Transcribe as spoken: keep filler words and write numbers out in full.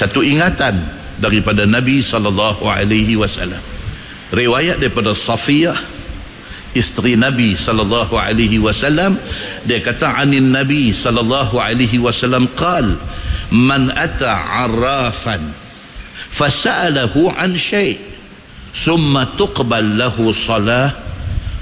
satu ingatan daripada Nabi sallallahu alaihi wasallam. Riwayat daripada Safiyah, isteri Nabi sallallahu alaihi wasallam, dia kata anin Nabi sallallahu alaihi wasallam qal man ata arrafan fasa'alahu an syai' summa tuqbal lahu salah